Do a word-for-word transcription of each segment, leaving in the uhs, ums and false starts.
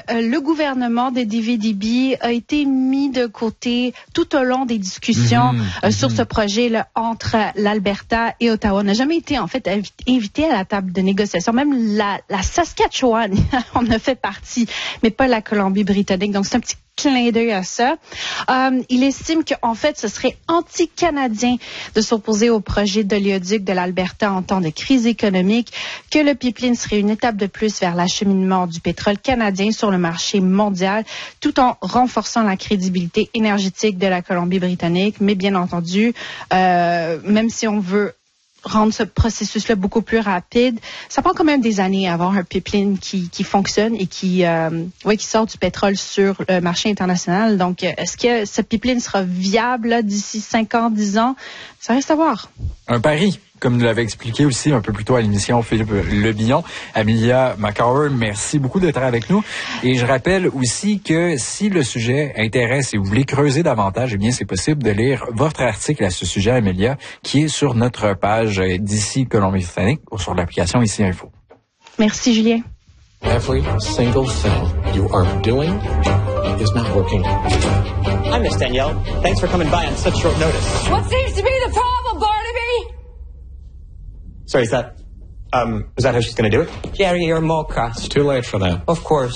euh, le gouvernement de D V D B a été mis de côté tout au long des discussions mmh, euh, mmh. sur ce projet là, entre l'Alberta et Ottawa. On n'a jamais été en fait invité à la table de négociation. Même la, la Saskatchewan on a fait partie, mais pas la Colombie-Britannique. Donc c'est un petit clin d'œil à ça. Euh, il estime qu'en fait, ce serait anti-canadien de s'opposer au projet d'oléoduc de l'Alberta en temps de crise économique, que le pipeline serait une étape de plus vers l'acheminement du pétrole canadien sur le marché mondial, tout en renforçant la crédibilité énergétique de la Colombie-Britannique. Mais bien entendu, euh, même si on veut rendre ce processus-là beaucoup plus rapide, ça prend quand même des années à avoir un pipeline qui, qui fonctionne et qui, euh, ouais, qui sort du pétrole sur le marché international. Donc, est-ce que ce pipeline sera viable là, d'ici cinq ans, dix ans? Ça reste à voir. Un pari, comme nous l'avait expliqué aussi un peu plus tôt à l'émission Philippe Lebillon. Amelia McCower, merci beaucoup d'être avec nous. Et je rappelle aussi que si le sujet intéresse et vous voulez creuser davantage, eh bien, c'est possible de lire votre article à ce sujet, Amelia, qui est sur notre page d'ici Colombie-Britannique ou sur l'application Ici Info. Merci, Julien. Every single thing you are doing is not working. Hi, Miss Danielle. Thanks for coming by on such short notice. What seems to be the problem, Barnaby? Sorry, is that, um, is that how she's going to do it? Jerry, you're a mocha. It's too late for that. Of course.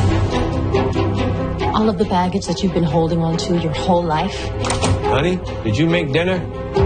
All of the baggage that you've been holding on to your whole life. Honey, did you make dinner?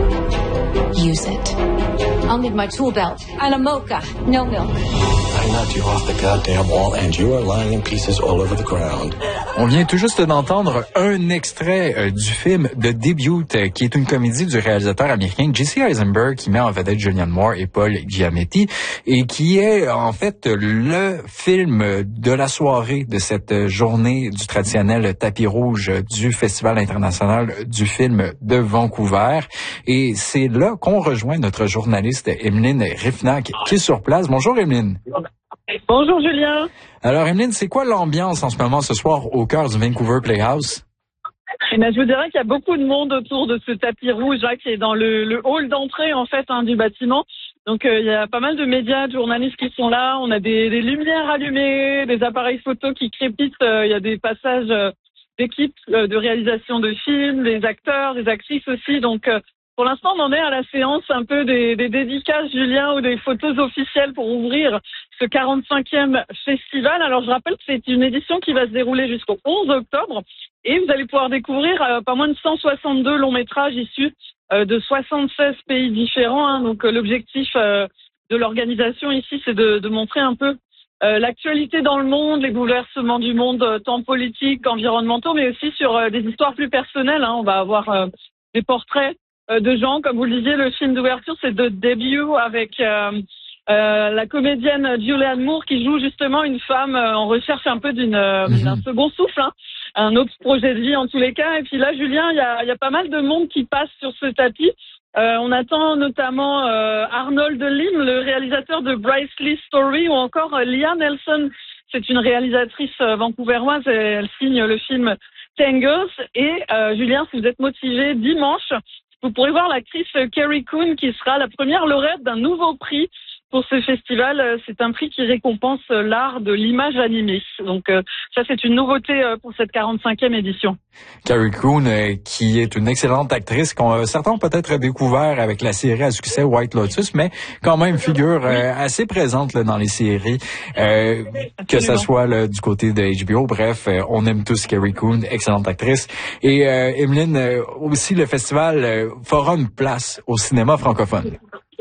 Use it. I'll need my tool belt and a mocha. No milk. I knocked you off the goddamn wall and you are lying in pieces all over the ground. On vient tout juste d'entendre un extrait euh, du film The Debut, euh, qui est une comédie du réalisateur américain Jesse Eisenberg, qui met en vedette Julianne Moore et Paul Giamatti, et qui est en fait le film de la soirée de cette journée du traditionnel tapis rouge du Festival international du film de Vancouver. Et c'est là qu'on rejoint notre journaliste Emeline Riffnac, qui est sur place. Bonjour Emeline. Bonjour Julien. Alors Emeline, c'est quoi l'ambiance en ce moment ce soir au cœur du Vancouver Playhouse? Eh bien, je vous dirais qu'il y a beaucoup de monde autour de ce tapis rouge là qui est dans le, le hall d'entrée en fait hein, du bâtiment. Donc euh, il y a pas mal de médias, de journalistes qui sont là. On a des, des lumières allumées, des appareils photos qui crépitent. Euh, il y a des passages euh, d'équipes euh, de réalisation de films, des acteurs, des actrices aussi. Donc euh, pour l'instant, on en est à la séance un peu des, des dédicaces, Julien, ou des photos officielles pour ouvrir ce quarante-cinquième festival. Alors, je rappelle que c'est une édition qui va se dérouler jusqu'au onze octobre et vous allez pouvoir découvrir euh, pas moins de cent soixante-deux longs métrages issus euh, de soixante-seize pays différents. Hein. Donc, euh, l'objectif euh, de l'organisation ici, c'est de, de montrer un peu euh, l'actualité dans le monde, les bouleversements du monde, euh, tant politiques qu'environnementaux, mais aussi sur euh, des histoires plus personnelles. Hein. On va avoir euh, des portraits de gens, comme vous le disiez, le film d'ouverture, c'est The Debut avec euh, euh, la comédienne Julianne Moore qui joue justement une femme euh, en recherche un peu d'une euh, mmh. d'un second souffle, hein, un autre projet de vie en tous les cas. Et puis là, Julien, il y a, y a pas mal de monde qui passe sur ce tapis. Euh, on attend notamment euh, Arnold Lim, le réalisateur de Bryce Lee Story, ou encore euh, Leah Nelson. C'est une réalisatrice euh, vancouveroise et elle signe le film Tangles. Et euh, Julien, si vous êtes motivé, dimanche, vous pourrez voir l'actrice Carrie Coon qui sera la première lauréate d'un nouveau prix pour ce festival. C'est un prix qui récompense l'art de l'image animée. Donc euh, ça, c'est une nouveauté euh, pour cette quarante-cinquième édition. Carrie Coon, euh, qui est une excellente actrice qu'on euh, certains ont peut-être découvert avec la série à succès White Lotus, mais quand même figure euh, assez présente là, dans les séries, euh, que ça soit là, du côté de H B O. Bref, euh, on aime tous Carrie Coon, excellente actrice. Et euh, Emeline, euh, aussi le festival euh, fera une place au cinéma francophone.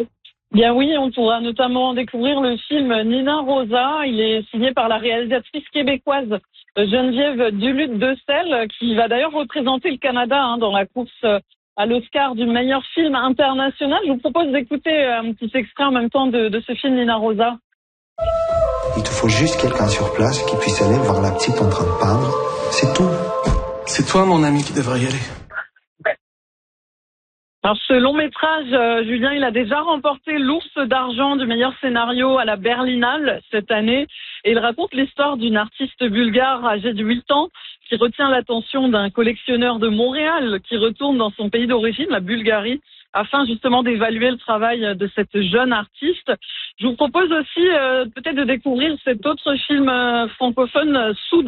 Bien oui, on pourra notamment découvrir le film Nina Rosa. Il est signé par la réalisatrice québécoise Geneviève Duluth-Decelles, qui va d'ailleurs représenter le Canada hein, dans la course à l'Oscar du meilleur film international. Je vous propose d'écouter un petit extrait en même temps de, de ce film Nina Rosa. Il te faut juste quelqu'un sur place qui puisse aller voir la petite en train de peindre. C'est tout. C'est toi, mon ami, qui devrais y aller. Alors ce long métrage, euh, Julien, il a déjà remporté l'Ours d'argent du meilleur scénario à la Berlinale cette année. Et il raconte l'histoire d'une artiste bulgare âgée de huit ans qui retient l'attention d'un collectionneur de Montréal qui retourne dans son pays d'origine, la Bulgarie, afin justement d'évaluer le travail de cette jeune artiste. Je vous propose aussi euh, peut-être de découvrir cet autre film euh, francophone, Sous